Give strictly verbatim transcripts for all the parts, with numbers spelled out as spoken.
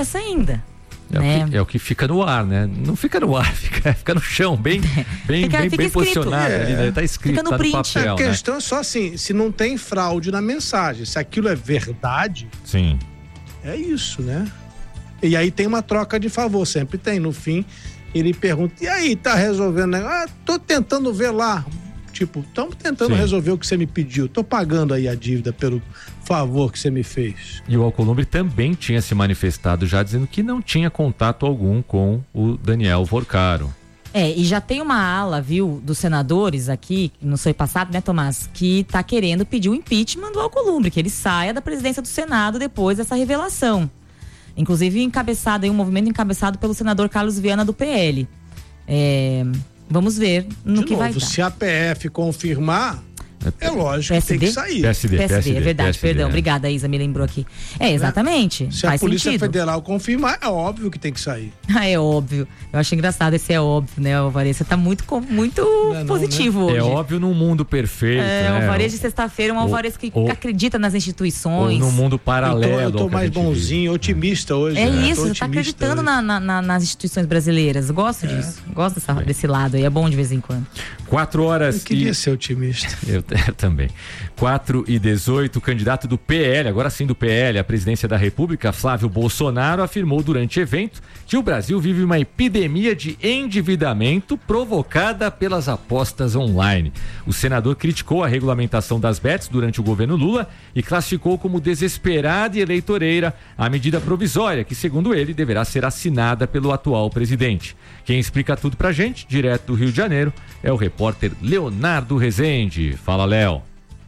essa ainda. É, né? o que, é o que fica no ar, né? Não fica no ar, fica, fica no chão, bem, bem, fica, bem, fica bem posicionado é. ali, né? Tá escrito, fica no tá print. no papel, A questão né? é só assim, se não tem fraude na mensagem, se aquilo é verdade, sim, é isso, né? E aí tem uma troca de favor, sempre tem. No fim, ele pergunta, e aí, tá resolvendo? Ah, tô tentando ver lá. Tipo, estamos tentando Sim. resolver o que você me pediu. Tô pagando aí a dívida pelo favor que você me fez. E o Alcolumbre também tinha se manifestado já dizendo que não tinha contato algum com o Daniel Vorcaro. É, e já tem uma ala, viu, dos senadores aqui, no seu passado, né, Tomás, que tá querendo pedir o impeachment do Alcolumbre, que ele saia da presidência do Senado depois dessa revelação. Inclusive encabeçado, aí, um movimento encabeçado pelo senador Carlos Viana do P L. É... Vamos ver no De que novo, vai dar. Se a P F confirmar, é lógico P S D? que tem que sair. P S D, P S D, P S D é verdade, P S D, perdão. é. Obrigada, Isa, me lembrou aqui. É, exatamente. Se faz a Polícia sentido. Federal confirmar, é óbvio que tem que sair. Ah, é óbvio. Eu acho engraçado esse é óbvio, né, Alvarez? Você tá muito, muito não, positivo não, né? É hoje. óbvio num mundo perfeito, É, né? o Alvarez de sexta-feira, um Alvarez que ou, acredita nas instituições. Ou no mundo paralelo. Eu tô, eu tô mais bonzinho, otimista hoje. É né? isso, você tá acreditando na, na, na, nas instituições brasileiras. Gosto é. disso. Gosto dessa, desse lado aí. É bom de vez em quando. Quatro horas. Eu queria e... ser otimista. Eu, eu também. quatro e dezoito, o candidato do P L, agora sim do P L, à presidência da República, Flávio Bolsonaro, afirmou durante evento que o Brasil vive uma epidemia de endividamento provocada pelas apostas online. O senador criticou a regulamentação das bets durante o governo Lula e classificou como desesperada e eleitoreira a medida provisória, que, segundo ele, deverá ser assinada pelo atual presidente. Quem explica tudo pra gente, direto do Rio de Janeiro, é o repórter Leonardo Rezende. Fala, Léo.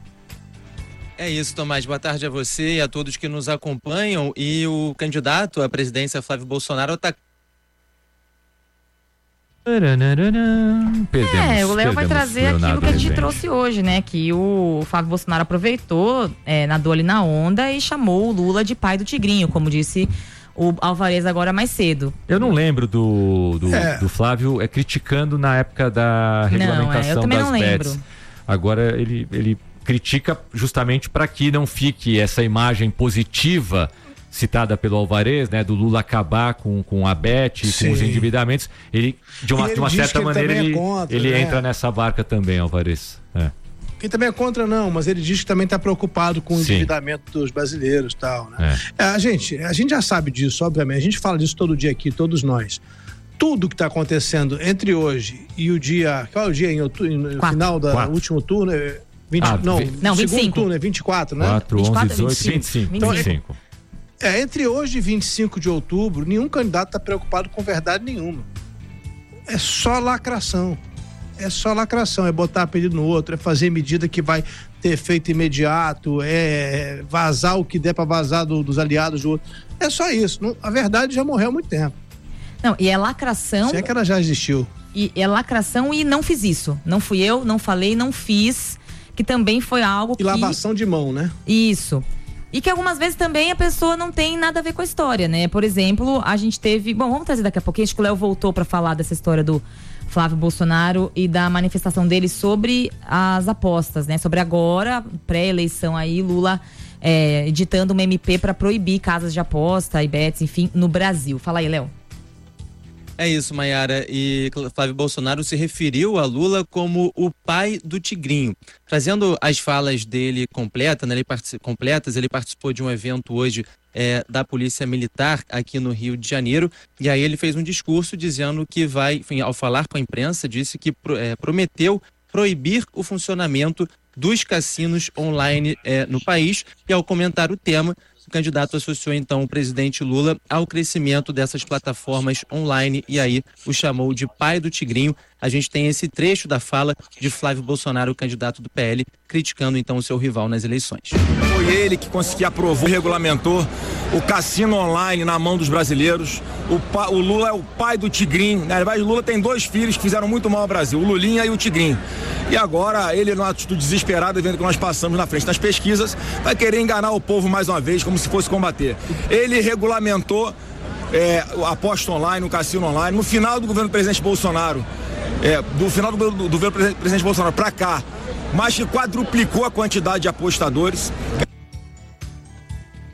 É isso, Tomás. Boa tarde a você e a todos que nos acompanham. E o candidato à presidência, Flávio Bolsonaro, está... É, o Léo vai trazer aquilo que a gente trouxe hoje, né? Que o Flávio Bolsonaro aproveitou, é, nadou ali na onda e chamou o Lula de pai do Tigrinho, como disse o Alvarez agora mais cedo. Eu não lembro do, do, é. do Flávio é, criticando na época da regulamentação não, é, eu também das não bets. lembro. Agora ele, ele critica justamente para que não fique essa imagem positiva citada pelo Alvarez, né, do Lula acabar com, com a bet, com os endividamentos. Ele, de uma, de uma certa maneira, ele, é contra, ele né? entra nessa barca também, Alvarez. É. Quem também é contra, não, mas ele diz que também está preocupado com o Sim. endividamento dos brasileiros e tal, né? É. É, a gente, a gente já sabe disso, obviamente, a gente fala disso todo dia aqui, todos nós. Tudo que está acontecendo entre hoje e o dia, qual é o dia em outubro, no final do último turno? É vinte, ah, não, não, vinte e cinco. Turno é vinte e quatro, né? quatro, onze, dezoito, vinte e cinco. Então, vinte e cinco. É, entre hoje e vinte e cinco de outubro, nenhum candidato está preocupado com verdade nenhuma. É só lacração. É só lacração, é botar pedido no outro, é fazer medida que vai ter efeito imediato, é vazar o que der para vazar do, dos aliados do outro. É só isso. Não, a verdade já morreu há muito tempo. Não, e é lacração. Se é que ela já existiu. E é lacração e não fiz isso. Não fui eu, não falei, não fiz. Que também foi algo e que... E lavação de mão, né? Isso. E que algumas vezes também a pessoa não tem nada a ver com a história, né? Por exemplo, a gente teve... Bom, vamos trazer daqui a pouquinho. Acho que o Léo voltou para falar dessa história do Flávio Bolsonaro e da manifestação dele sobre as apostas, né? Sobre agora, pré-eleição aí, Lula é, editando uma M P para proibir casas de aposta e bets, enfim, no Brasil. Fala aí, Léo. É isso, Maiara. E Flávio Bolsonaro se referiu a Lula como o pai do Tigrinho. Trazendo as falas dele completa, né, ele particip, completas, ele participou de um evento hoje é, da Polícia Militar aqui no Rio de Janeiro. E aí ele fez um discurso dizendo que vai, enfim, ao falar com a imprensa, disse que é, prometeu proibir o funcionamento dos cassinos online é, no país. E ao comentar o tema, o candidato associou então o presidente Lula ao crescimento dessas plataformas online e aí o chamou de pai do Tigrinho. A gente tem esse trecho da fala de Flávio Bolsonaro, o candidato do P L, criticando então o seu rival nas eleições. Foi ele que conseguiu, aprovou e regulamentou o cassino online na mão dos brasileiros. O, pa, o Lula é o pai do Tigrinho. Na verdade, o Lula tem dois filhos que fizeram muito mal ao Brasil, o Lulinha e o Tigrinho. E agora, ele, numa atitude desesperada, vendo que nós passamos na frente das pesquisas, vai querer enganar o povo mais uma vez, como se fosse combater. Ele regulamentou é, a aposta online, o cassino online, no final do governo do presidente Bolsonaro, é, do final do, do, do governo do presidente Bolsonaro para cá, mais que quadruplicou a quantidade de apostadores.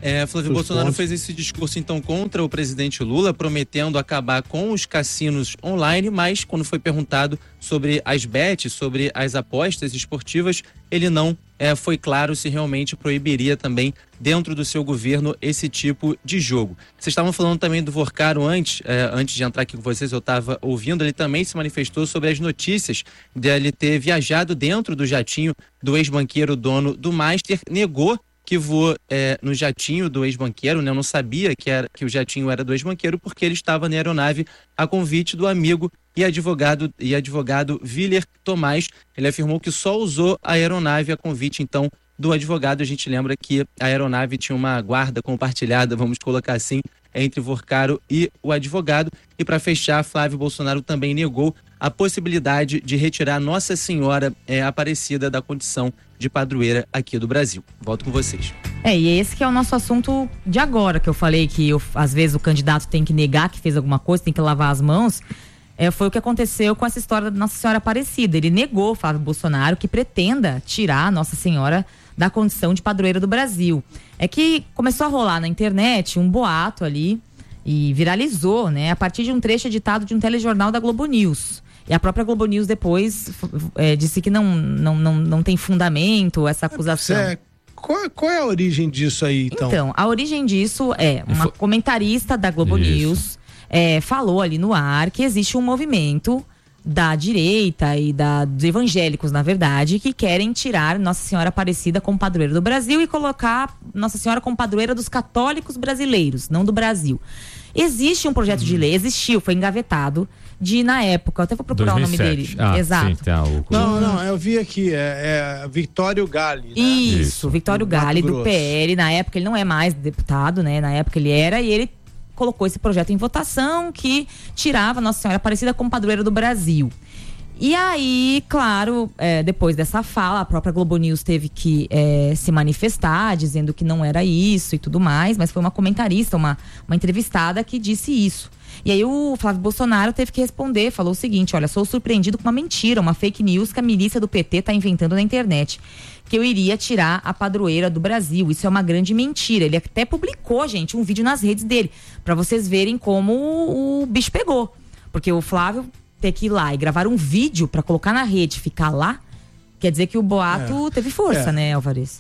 É, Flávio Os Bolsonaro pontos. fez esse discurso então contra o presidente Lula, prometendo acabar com os cassinos online, mas quando foi perguntado sobre as bets, sobre as apostas esportivas, ele não é, foi claro se realmente proibiria também dentro do seu governo esse tipo de jogo. Vocês estavam falando também do Vorcaro antes, é, antes de entrar aqui com vocês, eu estava ouvindo, ele também se manifestou sobre as notícias dele ter viajado dentro do jatinho do ex-banqueiro dono do Master, negou que voou é, no jatinho do ex-banqueiro, né? Eu não sabia que, era, que o jatinho era do ex-banqueiro porque ele estava na aeronave a convite do amigo e advogado, e advogado Willer Tomás. Ele afirmou que só usou a aeronave a convite, então, do advogado. A gente lembra que a aeronave tinha uma guarda compartilhada, vamos colocar assim, entre Vorcaro e o advogado. E para fechar, Flávio Bolsonaro também negou a possibilidade de retirar Nossa Senhora é, Aparecida da condição de padroeira aqui do Brasil. Volto com vocês. É, e esse que é o nosso assunto de agora, que eu falei que eu, às vezes o candidato tem que negar que fez alguma coisa, tem que lavar as mãos. É, foi o que aconteceu com essa história da Nossa Senhora Aparecida. Ele negou, Flávio Bolsonaro, que pretenda tirar Nossa Senhora da condição de padroeira do Brasil. É que começou a rolar na internet um boato ali e viralizou, né, a partir de um trecho editado de um telejornal da Globo News. E a própria Globo News depois é, disse que não, não, não, não tem fundamento essa acusação. É, qual, qual é a origem disso aí, então? Então, a origem disso é uma comentarista da Globo Isso. News é, falou ali no ar que existe um movimento da direita e da, dos evangélicos, na verdade, que querem tirar Nossa Senhora Aparecida como padroeira do Brasil e colocar Nossa Senhora como padroeira dos católicos brasileiros, não do Brasil. Existe um projeto hum. de lei, existiu, foi engavetado, de, na época, eu até vou procurar dois mil e sete. o nome dele. Ah, Exato. Sim, tá, o... Não, não, eu vi aqui, é, é Victório Galli, né? Isso, Isso. Victório Do Mato Galli, do Grosso. P L, na época ele não é mais deputado, né? Na época ele era, e ele colocou esse projeto em votação que tirava Nossa Senhora Aparecida como padroeira do Brasil. E aí, claro, é, depois dessa fala, a própria Globo News teve que é, se manifestar, dizendo que não era isso e tudo mais, mas foi uma comentarista, uma, uma entrevistada que disse isso. E aí o Flávio Bolsonaro teve que responder, falou o seguinte: olha, sou surpreendido com uma mentira, uma fake news que a milícia do P T está inventando na internet, que eu iria tirar a padroeira do Brasil. Isso é uma grande mentira. Ele até publicou, gente, um vídeo nas redes dele, para vocês verem como o, o bicho pegou. Porque o Flávio ter que ir lá e gravar um vídeo para colocar na rede, ficar lá, quer dizer que o boato é. teve força, é. né, Alvarez?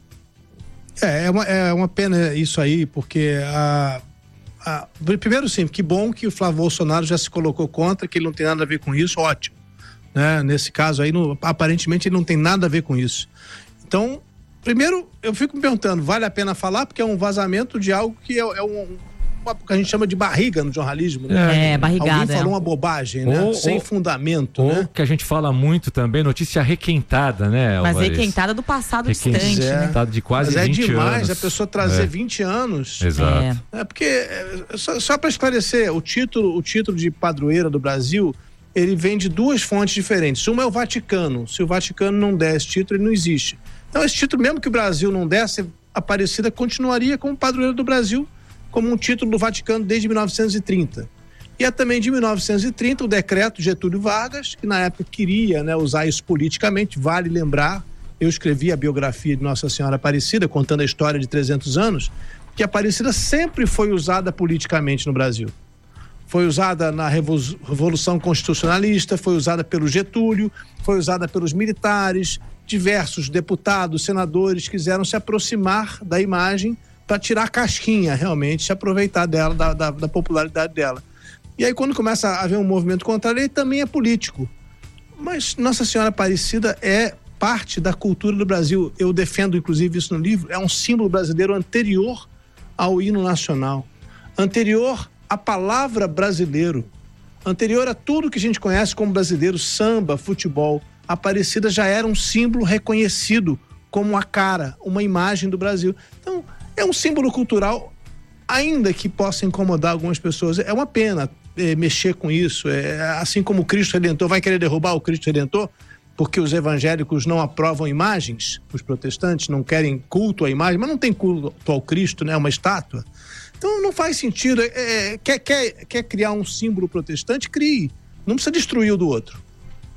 É, é uma, é uma pena isso aí, porque a, a, primeiro sim, que bom que o Flávio Bolsonaro já se colocou contra, que ele não tem nada a ver com isso, ótimo. Né? Nesse caso aí, no, aparentemente ele não tem nada a ver com isso. Então, primeiro, eu fico me perguntando, vale a pena falar? Porque é um vazamento de algo que é, é um... o que a gente chama de barriga no jornalismo, né? É, barrigada. Alguém falou é. uma bobagem, né? Ou, Sem ou, fundamento, ou né? que a gente fala muito também, notícia requentada, né, Mas Alvarez? requentada do passado Requentada distante, é. né? Requentada de quase Mas é vinte demais anos. a pessoa trazer é. vinte anos. Exato. É. É porque, é, só, só para esclarecer, o título, o título de padroeira do Brasil, ele vem de duas fontes diferentes. Uma é o Vaticano. Se o Vaticano não der esse título, ele não existe. Então, esse título, mesmo que o Brasil não desse, a Aparecida continuaria como padroeira do Brasil, como um título do Vaticano desde mil novecentos e trinta. E é também de mil novecentos e trinta o decreto Getúlio Vargas, que na época queria, né, usar isso politicamente. Vale lembrar, eu escrevi a biografia de Nossa Senhora Aparecida, contando a história de trezentos anos, que a Aparecida sempre foi usada politicamente no Brasil. Foi usada na Revolução Constitucionalista, foi usada pelo Getúlio, foi usada pelos militares, diversos deputados, senadores quiseram se aproximar da imagem para tirar a casquinha, realmente, se aproveitar dela, da, da, da popularidade dela. E aí, quando começa a haver um movimento contrário, ele também é político. Mas Nossa Senhora Aparecida é parte da cultura do Brasil. Eu defendo, inclusive, isso no livro. É um símbolo brasileiro anterior ao hino nacional, anterior à palavra brasileiro, anterior a tudo que a gente conhece como brasileiro, samba, futebol. A Aparecida já era um símbolo reconhecido como a cara, uma imagem do Brasil. Então, é um símbolo cultural, ainda que possa incomodar algumas pessoas. É uma pena é, mexer com isso. É, assim como o Cristo Redentor vai querer derrubar o Cristo Redentor, porque os evangélicos não aprovam imagens, os protestantes não querem culto à imagem, mas não tem culto ao Cristo, né? Uma estátua. Então não faz sentido. É, quer, quer, quer criar um símbolo protestante? Crie. Não precisa destruir o do outro.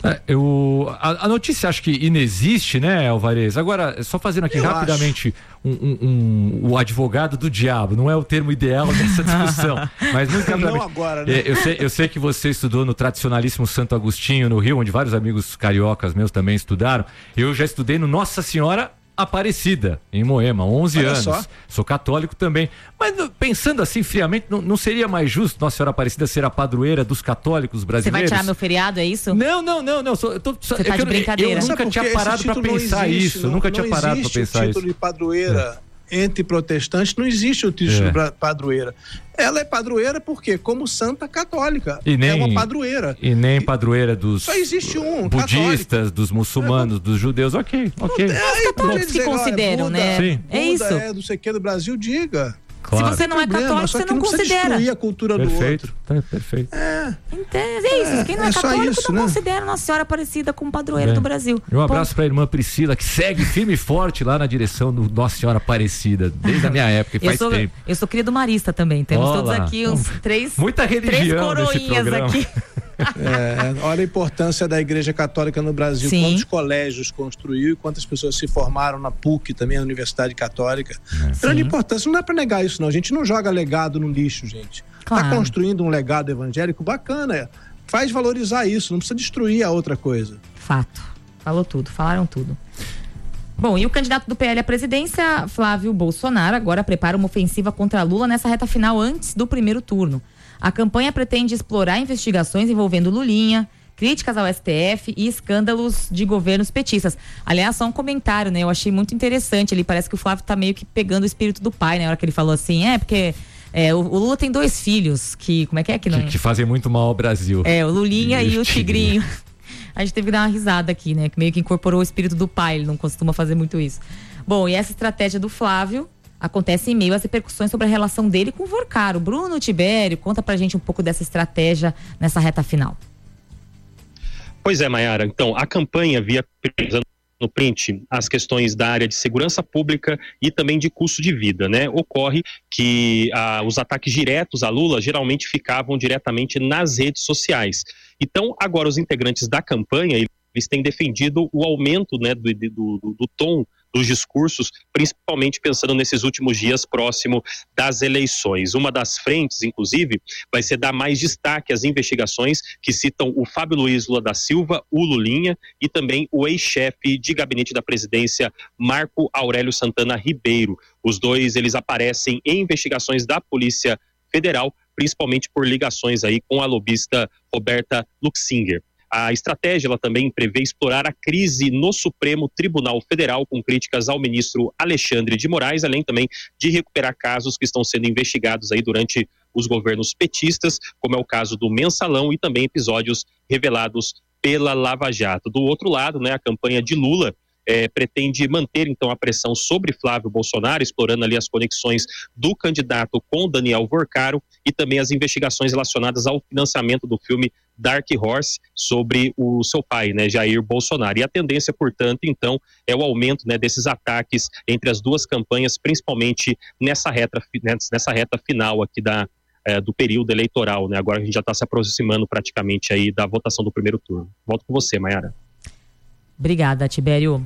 É, eu, a, a notícia acho que inexiste, né, Alvarez? Agora, só fazendo aqui eu rapidamente um, um, um, o advogado do diabo, não é o termo ideal dessa discussão, mas muito rapidamente. Não agora, né? É, eu, sei, eu sei que você estudou no tradicionalíssimo Santo Agostinho, no Rio, onde vários amigos cariocas meus também estudaram. Eu já estudei no Nossa Senhora Aparecida, em Moema, onze Olha anos. só. Sou católico também. Mas pensando assim friamente, não, não seria mais justo Nossa Senhora Aparecida ser a padroeira dos católicos Você brasileiros? vai tirar meu feriado, é isso? Não, não, não, não. Só, eu tô, só, Você tá é de eu, brincadeira. Eu, eu nunca Sabe tinha por quê? parado Esse pra título não pensar existe, isso. não- nunca não tinha parado pra existe pensar o título isso. de padroeira entre protestantes, não existe o título É. de padroeira. Ela é padroeira porque como santa católica, E nem- é uma padroeira. E nem padroeira dos Só existe um, budistas, dos muçulmanos, dos judeus. Ok, ok. Aí católicos pode que dizer, olha, consideram, Buda, né? Sim. É Buda isso. é do sei que do Brasil, diga. Claro. Se você não é Problema, católico, só você que não não precisa considera. destruir a cultura do Perfeito, outro. tá, perfeito. Entende? É isso. Quem não é, é só católico isso, não né? considera Nossa Senhora Aparecida como padroeira Bem, do Brasil. E um abraço para a irmã Priscila, que segue firme e forte lá na direção do Nossa Senhora Aparecida, desde a minha época, e Eu faz sou, tempo. eu sou querido marista também. Temos Olá. todos aqui uns três, Muita três religião nesse coroinhas programa. aqui. É, olha a importância da Igreja Católica no Brasil. Sim. Quantos colégios construiu e quantas pessoas se formaram na P U C, também a Universidade Católica. Grande importância. Não dá para negar isso, não. A gente não joga legado no lixo, gente. Claro. Está construindo um legado evangélico bacana. Faz valorizar isso, não precisa destruir a outra coisa. Fato. Falou tudo, falaram tudo. Bom, e o candidato do P L à presidência, Flávio Bolsonaro, agora prepara uma ofensiva contra Lula nessa reta final antes do primeiro turno. A campanha pretende explorar investigações envolvendo Lulinha, críticas ao S T F e escândalos de governos petistas. Aliás, só um comentário, né? Eu achei muito interessante. Ele parece que o Flávio tá meio que pegando o espírito do pai, né? Na hora que ele falou assim, é porque é, o, o Lula tem dois filhos que, como é que é que não... Que, que fazem muito mal ao Brasil. É, o Lulinha e, E o o Tigrinho. Tigrinho. A gente teve que dar uma risada aqui, né? Que meio que incorporou o espírito do pai, ele não costuma fazer muito isso. Bom, e essa estratégia do Flávio acontece em meio às repercussões sobre a relação dele com o Vorcaro. Bruno Tibério, conta pra gente um pouco dessa estratégia nessa reta final. Pois é, Mayara. Então, a campanha via no print as questões da área de segurança pública e também de custo de vida, né? Ocorre que ah, os ataques diretos a Lula geralmente ficavam diretamente nas redes sociais. Então, agora os integrantes da campanha, eles têm defendido o aumento, né, do, do, do, do tom dos discursos, principalmente pensando nesses últimos dias próximo das eleições. Uma das frentes, inclusive, vai ser dar mais destaque às investigações que citam o Fábio Luiz Lula da Silva, o Lulinha, e também o ex-chefe de gabinete da presidência, Marco Aurélio Santana Ribeiro. Os dois, eles aparecem em investigações da Polícia Federal, principalmente por ligações aí com a lobista Roberta Luxinger. A estratégia ela também prevê explorar a crise no Supremo Tribunal Federal com críticas ao ministro Alexandre de Moraes, além também de recuperar casos que estão sendo investigados aí durante os governos petistas, como é o caso do Mensalão e também episódios revelados pela Lava Jato. Do outro lado, né, a campanha de Lula É, pretende manter então a pressão sobre Flávio Bolsonaro, explorando ali as conexões do candidato com Daniel Vorcaro e também as investigações relacionadas ao financiamento do filme Dark Horse sobre o seu pai, né, Jair Bolsonaro. E a tendência, portanto, então, é o aumento, né, desses ataques entre as duas campanhas, principalmente nessa reta, nessa reta final aqui da, é, do período eleitoral, né? Agora a gente já está se aproximando praticamente aí da votação do primeiro turno. Volto com você, Mayara. Obrigada, Tibério.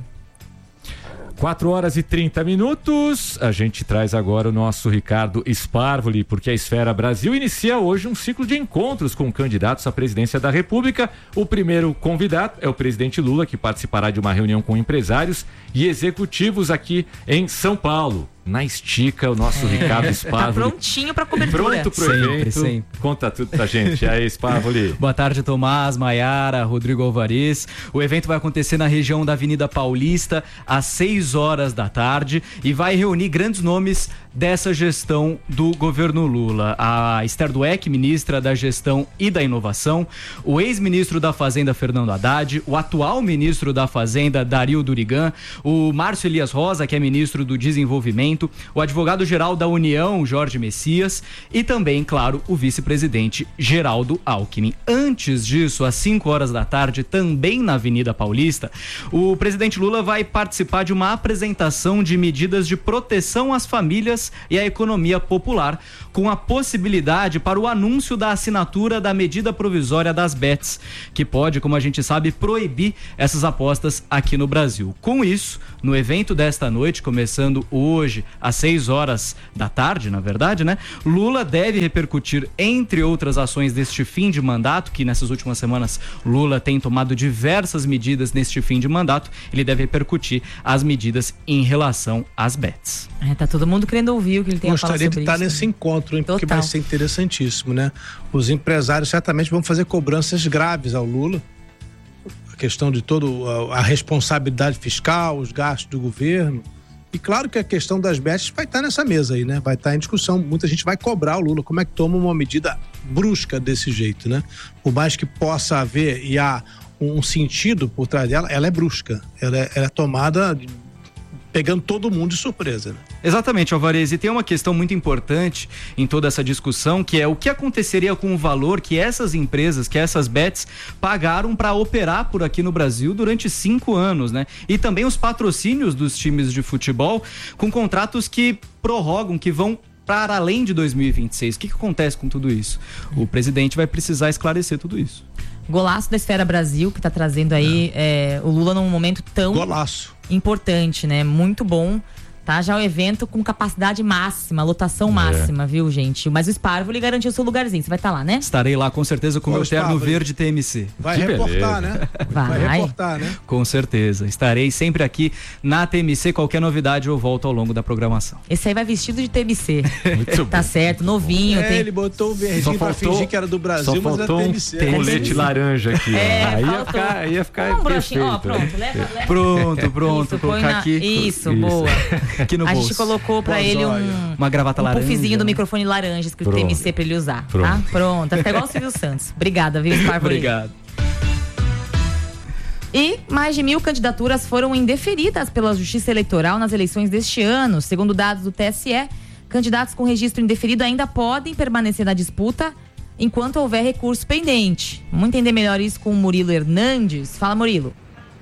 quatro horas e trinta minutos, a gente traz agora o nosso Ricardo Sparvoli, porque a Esfera Brasil inicia hoje um ciclo de encontros com candidatos à presidência da República. O primeiro convidado é o presidente Lula, que participará de uma reunião com empresários e executivos aqui em São Paulo. Na estica, o nosso é. Ricardo Sparvoli. Tá prontinho pra cobertura. Pronto pro sempre, evento. sempre. Conta tudo pra gente. E aí, Sparvoli. Boa tarde, Tomás, Mayara, Rodrigo Alvarez. O evento vai acontecer na região da Avenida Paulista às seis horas da tarde e vai reunir grandes nomes dessa gestão do governo Lula. A Esther Dweck, ministra da Gestão e da Inovação, o ex-ministro da Fazenda, Fernando Haddad, o atual ministro da Fazenda, Dario Durigan, o Márcio Elias Rosa, que é ministro do Desenvolvimento, o advogado-geral da União, Jorge Messias, e também, claro, o vice-presidente Geraldo Alckmin. Antes disso, às cinco horas da tarde, também na Avenida Paulista, o presidente Lula vai participar de uma apresentação de medidas de proteção às famílias famílias e a economia popular, com a possibilidade para o anúncio da assinatura da medida provisória das bets, que pode, como a gente sabe, proibir essas apostas aqui no Brasil. Com isso, no evento desta noite, começando hoje às seis horas da tarde, na verdade, né? Lula deve repercutir, entre outras ações deste fim de mandato, que nessas últimas semanas Lula tem tomado diversas medidas neste fim de mandato, ele deve repercutir as medidas em relação às bets. É, tá todo mundo querendo ouvir o que ele tem a falar sobre isso. Gostaria de estar nesse encontro, hein, porque vai ser interessantíssimo, né? Os empresários certamente vão fazer cobranças graves ao Lula. A questão de toda a responsabilidade fiscal, os gastos do governo. E claro que a questão das bets vai estar nessa mesa aí, né? Vai estar em discussão. Muita gente vai cobrar o Lula. Como é que toma uma medida brusca desse jeito, né? Por mais que possa haver e há um sentido por trás dela, ela é brusca. Ela é, ela é tomada pegando todo mundo de surpresa, né? Exatamente, Alvarez, e tem uma questão muito importante em toda essa discussão, que é o que aconteceria com o valor que essas empresas, que essas bets pagaram para operar por aqui no Brasil durante cinco anos, né? E também os patrocínios dos times de futebol com contratos que prorrogam, que vão para além de dois mil e vinte e seis. O que, que acontece com tudo isso? O presidente vai precisar esclarecer tudo isso. Golaço da Esfera Brasil, que está trazendo aí é, o Lula num momento tão Golaço. importante, né? Muito bom. Tá, já o evento com capacidade máxima, lotação é. máxima, viu, gente? Mas o Sparvoli garantiu o seu lugarzinho, você vai estar tá lá, né? Estarei lá com certeza com o meu terno verde T M C. Vai que reportar, beleza. né? Vai. vai reportar, né? Com certeza, estarei sempre aqui na T M C, qualquer novidade eu volto ao longo da programação. Esse aí vai vestido de T M C. Muito tá bom. Certo, novinho. É, tem... ele botou o verdinho pra fingir que era do Brasil, mas é T M C. Tem um leite laranja aqui, é, aí ia ficar, aí ia ficar um broxinho, ó, pronto, leva, leva. Pronto, pronto, Isso, colocar na... aqui. Isso, Isso, boa. Aqui no a bolso. gente colocou pra ele um, uma gravata um laranja. puffzinho do microfone laranja, escrito T M C pra ele usar, Pronto. tá? Pronto, vai ficar igual o Silvio Santos. Obrigada, viu, Sparvoli? Obrigado. E mais de mil candidaturas foram indeferidas pela Justiça Eleitoral nas eleições deste ano. Segundo dados do T S E, candidatos com registro indeferido ainda podem permanecer na disputa enquanto houver recurso pendente. Vamos entender melhor isso com o Murilo Hernandes. Fala, Murilo.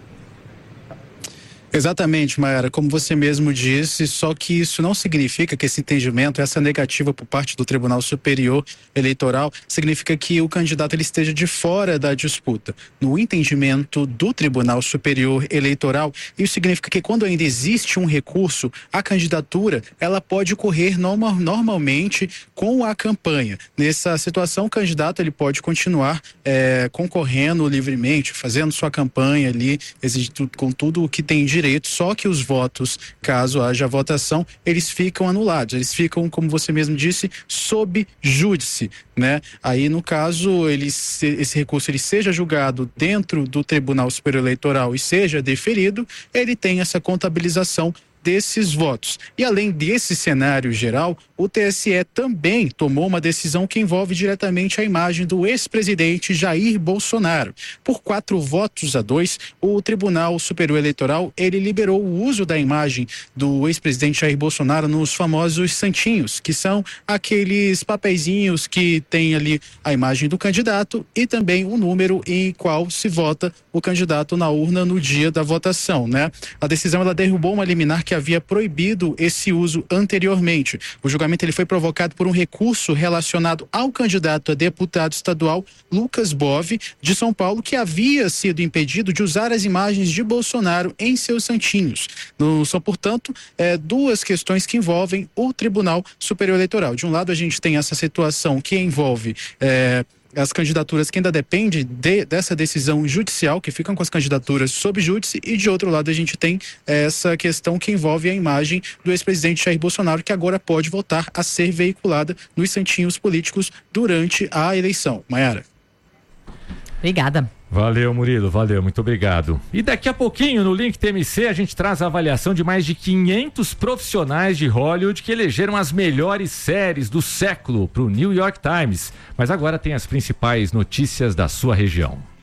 Exatamente, Mayara, como você mesmo disse, só que isso não significa que esse entendimento, essa negativa por parte do Tribunal Superior Eleitoral, significa que o candidato ele esteja de fora da disputa. No entendimento do Tribunal Superior Eleitoral, isso significa que quando ainda existe um recurso, a candidatura ela pode correr norma, normalmente com a campanha. Nessa situação, o candidato ele pode continuar é, concorrendo livremente, fazendo sua campanha ali, exigindo, com tudo o que tem de direito, só que os votos, caso haja votação, eles ficam anulados, eles ficam, como você mesmo disse, sob júdice, né? Aí, no caso, ele, esse recurso ele seja julgado dentro do Tribunal Superior Eleitoral e seja deferido, ele tem essa contabilização desses votos. E além desse cenário geral, o T S E também tomou uma decisão que envolve diretamente a imagem do ex-presidente Jair Bolsonaro. Por quatro votos a dois, o Tribunal Superior Eleitoral, ele liberou o uso da imagem do ex-presidente Jair Bolsonaro nos famosos santinhos, que são aqueles papeizinhos que tem ali a imagem do candidato e também o número em qual se vota o candidato na urna no dia da votação, né? A decisão, ela derrubou uma liminar que havia proibido esse uso anteriormente. O julgamento ele foi provocado por um recurso relacionado ao candidato a deputado estadual Lucas Bove, de São Paulo, que havia sido impedido de usar as imagens de Bolsonaro em seus santinhos. No, são, portanto, é, duas questões que envolvem o Tribunal Superior Eleitoral. De um lado, a gente tem essa situação que envolve é, as candidaturas que ainda dependem de, dessa decisão judicial, que ficam com as candidaturas sob júdice, e de outro lado a gente tem essa questão que envolve a imagem do ex-presidente Jair Bolsonaro, que agora pode voltar a ser veiculada nos santinhos políticos durante a eleição. Mayara. Obrigada. Valeu, Murilo, valeu, muito obrigado. E daqui a pouquinho, no Link T M C, a gente traz a avaliação de mais de quinhentos profissionais de Hollywood que elegeram as melhores séries do século para o New York Times. Mas agora tem as principais notícias da sua região.